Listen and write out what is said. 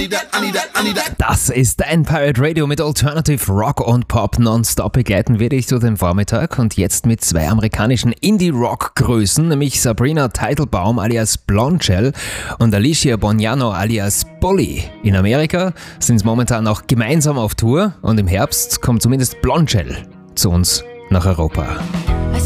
Das ist dein Pirate Radio mit Alternative Rock und Pop nonstop. Begleiten wir dich durch den Vormittag und jetzt mit zwei amerikanischen Indie-Rock-Größen, nämlich Sabrina Teitelbaum alias Blondshell und Alicia Boniano alias Bully. In Amerika sind sie momentan noch gemeinsam auf Tour und im Herbst kommt zumindest Blondshell zu uns nach Europa.